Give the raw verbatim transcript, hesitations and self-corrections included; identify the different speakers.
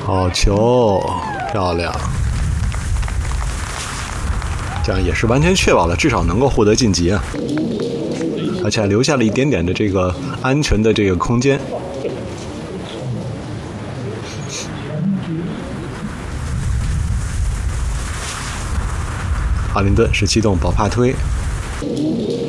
Speaker 1: 好球，漂亮！这样也是完全确保了至少能够获得晋级啊，而且还留下了一点点的这个安全的这个空间。哈林顿是启动保帕推。